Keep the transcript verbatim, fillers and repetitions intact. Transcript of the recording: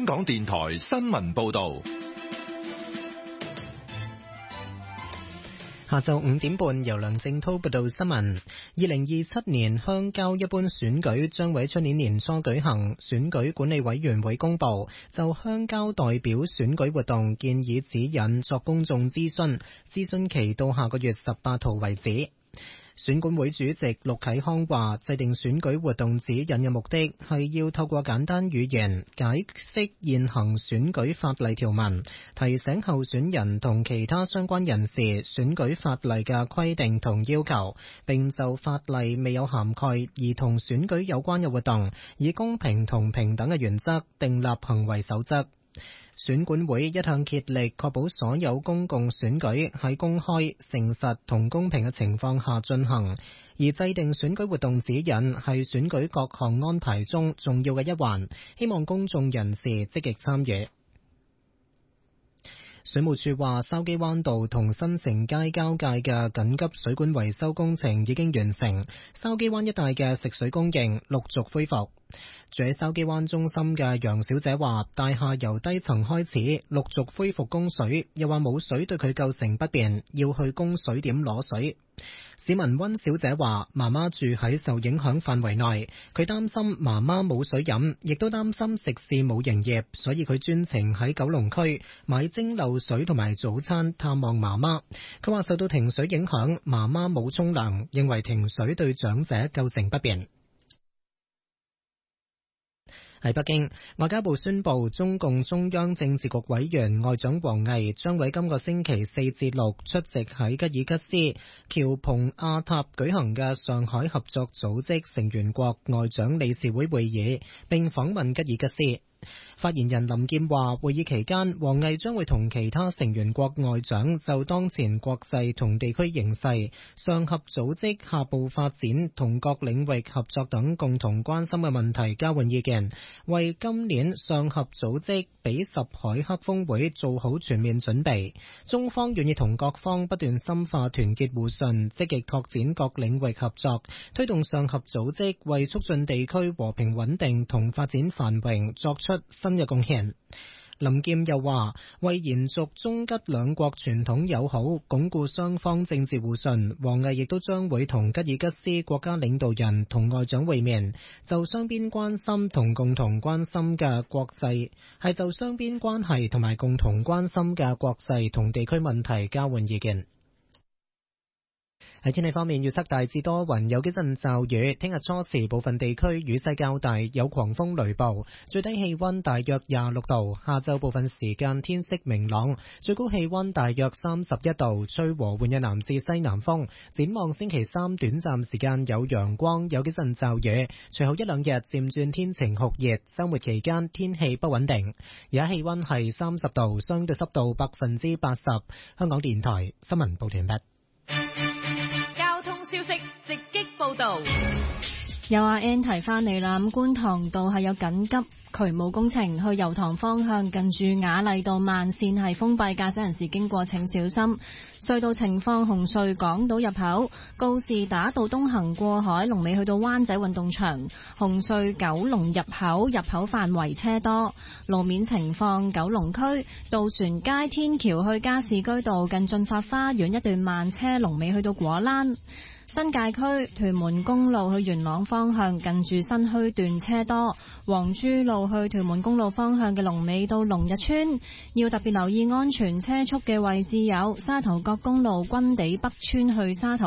香港電台新聞報道。 下晝五點半，由梁正濤報道新聞。二零二七年鄉郊一般選舉將會出年年初舉行，選舉管理委員會公布就鄉郊代表選舉活動建議指引作公眾諮詢，諮詢期到下個月十八號為止。選管會主席陸啟康話，制定選舉活動指引嘅目的係要透過簡單語言解釋現行選舉法例條文，提醒候選人同其他相關人士選舉法例嘅規定同要求，並就法例未有涵蓋而同選舉有關嘅活動，以公平同平等嘅原則訂立行為守則。選管會一向竭力確保所有公共選舉喺公開、誠實同公平嘅情況下進行，而制定選舉活動指引係選舉各項安排中重要嘅一環，希望公眾人士積極參與。水務署話，筲箕灣道同新城街交界嘅緊急水管維修工程已經完成，筲箕灣一帶嘅食水供應陸續恢復。住喺筲箕灣中心嘅楊小姐話，大廈由低層開始陸續恢復供水，又話冇水對佢構成不便，要去供水點攞水。市民溫小姐話，媽媽住喺受影響範圍內，佢擔心媽媽冇水飲，亦都擔心食肆冇營業，所以佢專程喺九龍區買蒸餾水同埋早餐探望媽媽。佢話受到停水影響，媽媽冇沖涼，認為停水對長者構成不便。喺北京，外交部宣布，中共中央政治局委員外長王毅將喺今個星期四至六出席喺吉爾吉斯喬蓬阿塔舉行嘅上海合作組織成員國外長理事會會議，並訪問吉爾吉斯。發言人林劍話，會議期間，王毅將會同其他成員國外長就當前國際同地區形勢、上合組織下步發展同各領域合作等共同關心嘅問題交換意見，為今年上合組織比什凱克峰會做好全面準備。中方願意同各方不斷深化團結互信，積極拓展各領域合作，推動上合組織為促進地區和平穩定同發展繁榮作出新嘅貢獻。林劍又話，為延續中吉兩國傳統友好，鞏固雙方政治互信，王毅亦都將會同吉爾吉斯國家領導人同外長會面，就雙邊關心同共同關心嘅國際係就雙邊關係同埋共同關心嘅國際同地區問題交換意見。喺天氣方面，預測大致多雲，有幾陣驟雨。聽日初時部分地區雨勢較大，有狂風雷暴。最低氣溫大約廿六度。下晝部分時間天色明朗，最高氣溫大約三十一度，吹和緩嘅南至西南風。展望星期三短暫時間有陽光，有幾陣驟雨。隨後一兩日漸轉天晴酷熱，周末期間天氣不穩定。而家氣溫係三十度，相對濕度百分之八十。香港電台新聞報道完畢。 消息直擊報道， 有阿 Ann 提翻嚟啦。咁觀塘道係有緊急渠務工程，去油塘方向近住雅麗道慢線係封閉，駕駛人士經過請小心。隧道情況，紅隧港島入口告士打道東行過海，龍尾去到灣仔運動場；紅隧九龍入口入口範圍車多。路面情況，九龍區渡船街天橋去加士居道近駿發花園一段慢車，龍尾去到果欄。新界區屯門公路去元朗方向近住新墟段車多，黃珠路去屯門公路方向嘅龍尾到龍日村，要特別留意安全車速嘅位置有沙頭角公路軍地北村去沙頭